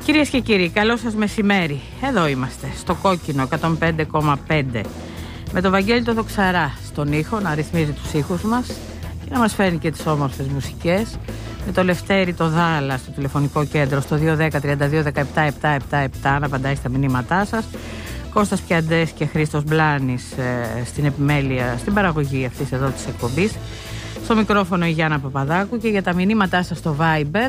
Κυρίες και κύριοι, καλό σας μεσημέρι. Εδώ είμαστε, στο Κόκκινο 105,5. Με τον Βαγγέλη το Δοξαρά στον ήχο, να ρυθμίζει τους ήχους μας και να μας φέρνει και τις όμορφες μουσικές. Με το Λευτέρη το Δάλα στο τηλεφωνικό κέντρο στο 210-32-17-777 να απαντάει στα μηνύματά σας. Κώστας Πιαντές και Χρήστος Μπλάνης στην επιμέλεια, στην παραγωγή αυτής εδώ της εκπομπής. Στο μικρόφωνο η Γιάννα Παπαδάκου και για τα μηνύματά σας στο Viber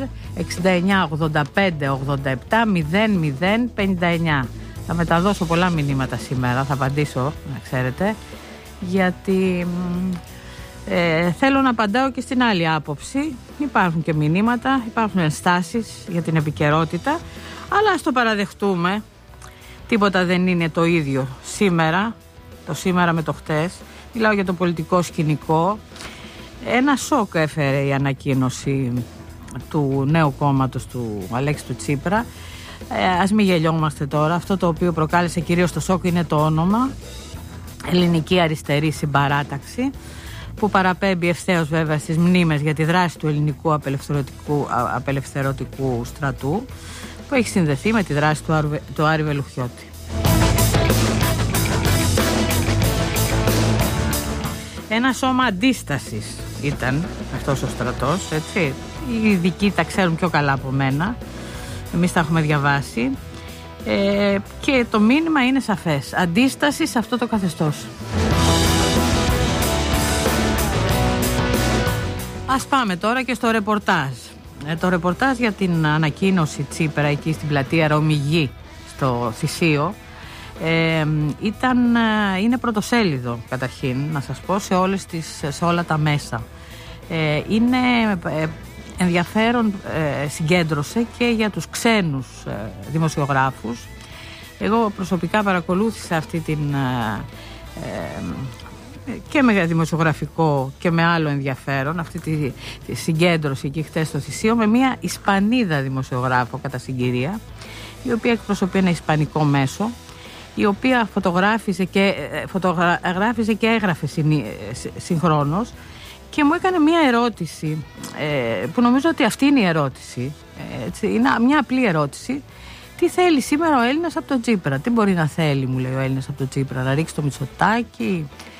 69-85-87-00-59. Θα μεταδώσω πολλά μηνύματα σήμερα, θα απαντήσω, να ξέρετε, γιατί θέλω να απαντάω και στην άλλη άποψη. Υπάρχουν και μηνύματα, υπάρχουν ενστάσεις για την επικαιρότητα, αλλά ας το παραδεχτούμε, τίποτα δεν είναι το ίδιο σήμερα, το σήμερα με το χτες. Μιλάω για το πολιτικό σκηνικό. Ένα σοκ έφερε η ανακοίνωση του νέου κόμματος του Αλέξη του Τσίπρα. Ας μην γελιόμαστε τώρα. Αυτό το οποίο προκάλεσε κυρίως το σοκ είναι το όνομα Ελληνική Αριστερή Συμπαράταξη, που παραπέμπει ευθέως βέβαια στις μνήμες για τη δράση του ελληνικού απελευθερωτικού στρατού, που έχει συνδεθεί με τη δράση του Άρη Βελουχιώτη. Ένα σώμα αντίστασης ήταν αυτός ο στρατός, έτσι. Οι ειδικοί τα ξέρουν πιο καλά από μένα. Εμείς τα έχουμε διαβάσει. Και το μήνυμα είναι σαφές. Αντίσταση σε αυτό το καθεστώς. Ας πάμε τώρα και στο ρεπορτάζ. Το ρεπορτάζ για την ανακοίνωση Τσίπρα εκεί στην πλατεία Ρωμηγή στο Θησίο είναι πρωτοσέλιδο καταρχήν, να σας πω, σε όλα τα μέσα. Είναι ενδιαφέρον, συγκέντρωσε και για τους ξένους δημοσιογράφους. Εγώ προσωπικά παρακολούθησα αυτή την και με δημοσιογραφικό και με άλλο ενδιαφέρον αυτή τη συγκέντρωση εκεί χτες στο Θησίο με μια Ισπανίδα δημοσιογράφο κατά συγκυρία, η οποία εκπροσωπεί ένα ισπανικό μέσο, η οποία φωτογράφιζε και έγραφε συγχρόνως, και μου έκανε μια ερώτηση που νομίζω ότι αυτή είναι η ερώτηση, είναι μια απλή ερώτηση. Τι θέλει σήμερα ο Έλληνας από τον Τσίπρα? Τι μπορεί να θέλει, μου λέει ο Έλληνας από τον Τσίπρα? Να ρίξει το Μητσοτάκη,